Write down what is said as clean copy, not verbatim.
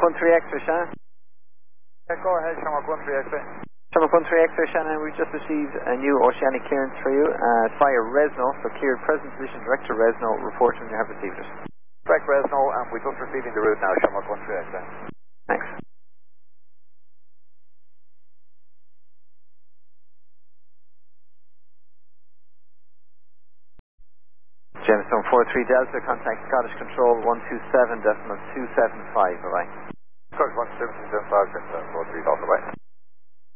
Shamrock 13 X-ray, Shannon. Go ahead, Shamrock 13 X-ray. Shamrock 13 X-ray, Shannon, we've just received a new oceanic clearance for you via Resno, so cleared present position direct to Resno, reporting you have received it. Direct Resno, and we're just receiving the route now, Shamrock 13 X-ray. Thanks. Jamestown 43 Delta, contact Scottish Control 127.275, bye-bye. Scottish 127.275, 43 Delta, bye.